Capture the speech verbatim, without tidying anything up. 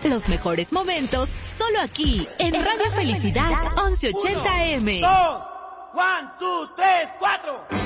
Los mejores momentos, solo aquí, en Radio Felicidad once ochenta A M. Dos, one, two, tres, cuatro.